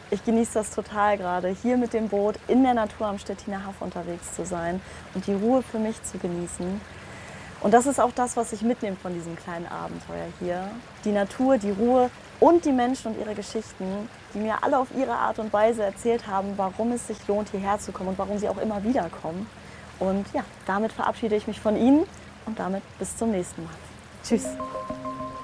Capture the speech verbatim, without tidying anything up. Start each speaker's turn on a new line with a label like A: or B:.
A: Ich genieße das total gerade, hier mit dem Boot in der Natur am Stettiner Haff unterwegs zu sein und die Ruhe für mich zu genießen. Und das ist auch das, was ich mitnehme von diesem kleinen Abenteuer hier. Die Natur, die Ruhe und die Menschen und ihre Geschichten, die mir alle auf ihre Art und Weise erzählt haben, warum es sich lohnt, hierher zu kommen und warum sie auch immer wieder kommen. Und ja, damit verabschiede ich mich von Ihnen und damit bis zum nächsten Mal. Tschüss.